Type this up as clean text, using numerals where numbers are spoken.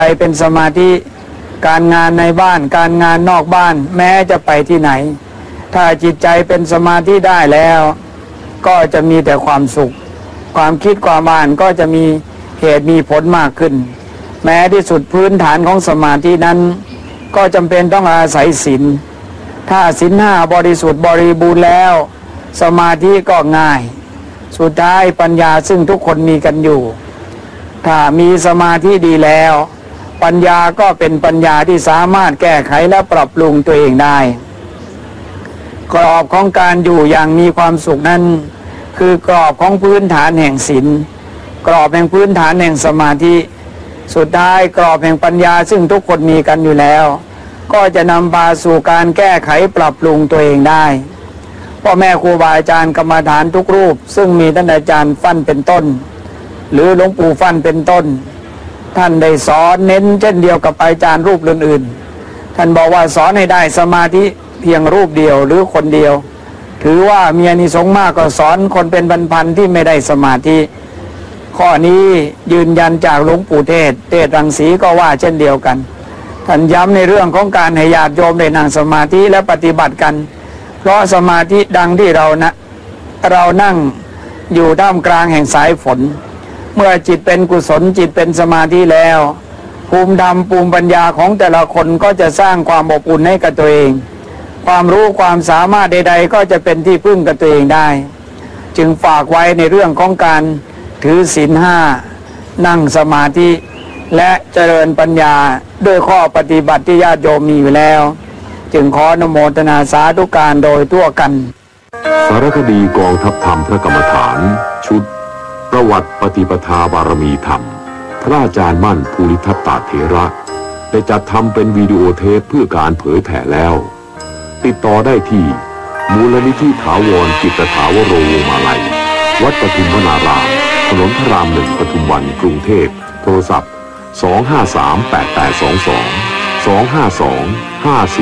ใจเป็นสมาธิการงานในบ้านการงานนอกบ้านแม้จะไปที่ไหนถ้าจิตใจเป็นสมาธิได้แล้วก็จะมีแต่ความสุขความคิดความอ่านก็จะมีเหตุมีผลมากขึ้นแม้ที่สุดพื้นฐานของสมาธินั้นก็จำเป็นต้องอาศัยศีลถ้าศีลห้าบริสุทธิ์บริบูรณ์แล้วสมาธิก็ง่ายสุดท้ายปัญญาซึ่งทุกคนมีกันอยู่ถ้ามีสมาธิดีแล้วปัญญาก็เป็นปัญญาที่สามารถแก้ไขและปรับปรุงตัวเองได้กรอบของการอยู่อย่างมีความสุขนั้นคือกรอบของพื้นฐานแห่งศีลกรอบแห่งพื้นฐานแห่งสมาธิสุดท้ายกรอบแห่งปัญญาซึ่งทุกคนมีกันอยู่แล้วก็จะนำพาสู่การแก้ไขปรับปรุงตัวเองได้พ่อแม่ครูบาอาจารย์กรรมฐานทุกรูปซึ่งมีท่านอาจารย์ฟั่นเป็นต้นหรือหลวงปู่ฟั่นเป็นต้นท่านได้สอนเน้นเช่นเดียวกับอาจารย์รูปอื่นๆท่านบอกว่าสอนให้ได้สมาธิเพียงรูปเดียวหรือคนเดียวถือว่ามีอานิสงส์มากกว่าสอนคนเป็นพันๆที่ไม่ได้สมาธิข้อนี้ยืนยันจากหลวงปู่เทศรังสีก็ว่าเช่นเดียวกันท่านย้ำในเรื่องของการให้ญาติโยมได้นั่งสมาธิและปฏิบัติกันเพราะสมาธิดังที่เรานั่งอยู่ท่ามกลางแห่งสายฝนเมื่อจิตเป็นกุศลจิตเป็นสมาธิแล้วภูมิธรรมภูมิปัญญาของแต่ละคนก็จะสร้างความอบอุ่นให้กับตัวเองความรู้ความสามารถใดๆก็จะเป็นที่พึ่งกับตัวเองได้จึงฝากไว้ในเรื่องของการถือศีลห้านั่งสมาธิและเจริญปัญญาด้วยข้อปฏิบัติที่ญาติโยมมีอยู่แล้วจึงขออนุโมทนาสาธุการโดยทั่วกันสารคดีกองทัพธรรมพระกรรมฐานชุดประวัติปฏิปทาบารมีธรรมพระอาจารย์มั่นภูริทัตตเถระได้จัดทำเป็นวิดีโอเทปเพื่อการเผยแผ่แล้วติดต่อได้ที่มูลนิธิถาวรจิตถาวโรวงมาลัยวัดปทุมวนารามถนนพระราม 1 ปทุมวันกรุงเทพโทรศัพท์25388222 25254